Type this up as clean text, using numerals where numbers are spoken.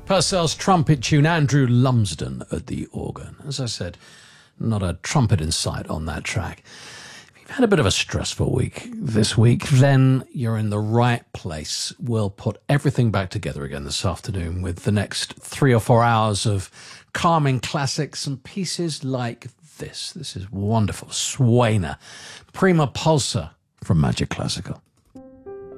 Purcell's trumpet tune, Andrew Lumsden at the organ. As I said, not a trumpet in sight on that track. If you've had a bit of a stressful week this week, then you're in the right place. We'll put everything back together again this afternoon with the next 3 or 4 hours of calming classics and pieces like this. This is wonderful. Swainer, Prima Pulsar from Magic Classical.